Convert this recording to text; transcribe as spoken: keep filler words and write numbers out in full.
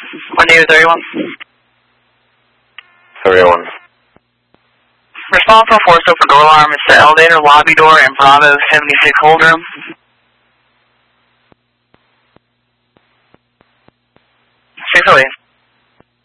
one eight thirty-one. thirty-one. Response on four, so for door alarm is the elevator, lobby door, and Bravo seventy-six hold room. six oh eight.